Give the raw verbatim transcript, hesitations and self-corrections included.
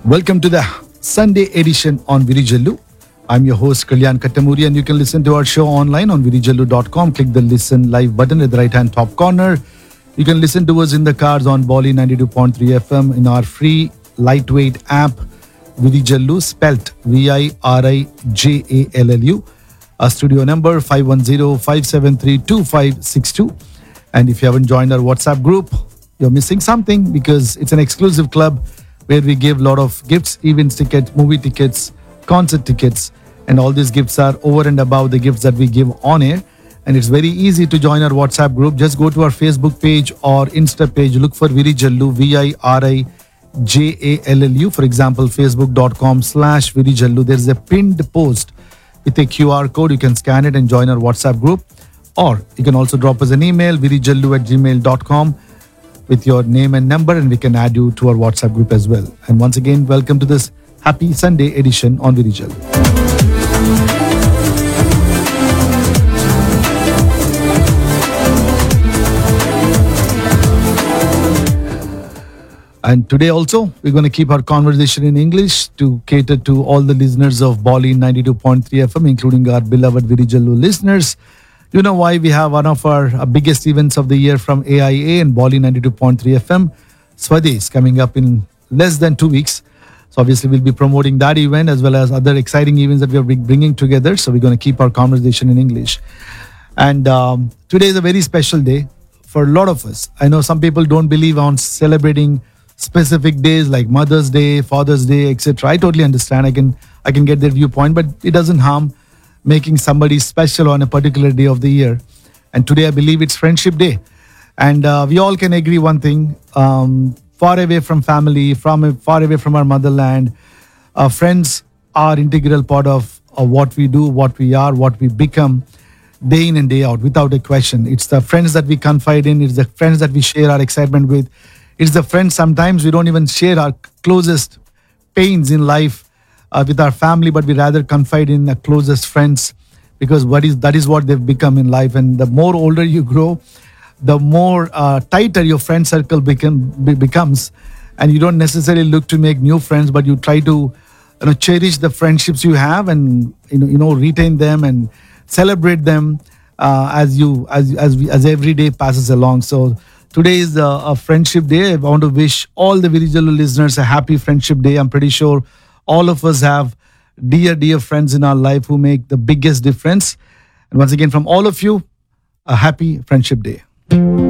Welcome to the Sunday edition on Virijallu. I'm your host Kalyan Kattamuri, and you can listen to our show online on virijallu dot com. Click the listen live button at the right hand top corner. You can listen to us in the cars on Bolly ninety-two point three F M in our free lightweight app Virijallu, spelt V I R I J A L L U. Our studio number five one zero, five seven three, two five six two. And if you haven't joined our WhatsApp group, you're missing something because it's an exclusive club where we give a lot of gifts, events tickets, movie tickets, concert tickets, and all these gifts are over and above the gifts that we give on air. And it's very easy to join our WhatsApp group. Just go to our Facebook page or Insta page, look for Virijallu, V I R I J A L L U. For example, facebook.com slash Virijallu. There's a pinned post with a Q R code. You can scan it and join our WhatsApp group. Or you can also drop us an email, virijallu at gmail dot com, with your name and number, and we can add you to our WhatsApp group as well. And once again, welcome to this happy Sunday edition on Virijallu. And today also, we're going to keep our conversation in English to cater to all the listeners of Bolly ninety-two point three F M, including our beloved Virijallu listeners. You know why we have one of our uh, biggest events of the year from A I A and Bolly ninety-two point three F M, Swadesh, coming up in less than two weeks. So obviously we'll be promoting that event as well as other exciting events that we are bringing together. So we're going to keep our conversation in English. And um, today is a very special day for a lot of us. I know some people don't believe on celebrating specific days like Mother's Day, Father's Day, et cetera. I totally understand. I can I can get their viewpoint, but it doesn't harm making somebody special on a particular day of the year. And today I believe it's Friendship Day. And uh, we all can agree one thing, um, far away from family, from far away from our motherland, our friends are integral part of, of what we do, what we are, what we become day in and day out, without a question. It's the friends that we confide in, it's the friends that we share our excitement with. It's the friends sometimes we don't even share our closest pains in life Uh, with our family, but we rather confide in our closest friends because what is that is what they've become in life. And the more older you grow, the more uh, tighter your friend circle become, be, becomes, and you don't necessarily look to make new friends, but you try to you know cherish the friendships you have and you know you know retain them and celebrate them uh, as you as as we, as every day passes along. So today is a, a Friendship Day. I want to wish all the Virijallu listeners a happy Friendship Day. I'm pretty sure all of us have dear, dear friends in our life who make the biggest difference. And once again, from all of you, a happy Friendship Day.